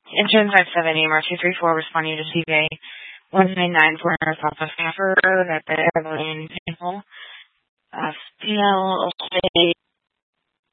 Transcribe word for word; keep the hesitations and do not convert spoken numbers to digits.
Engine five seventy, Mar two three four, responding to C V A one nine nine four South of Stanford Road at the Airline Temple. Uh, P L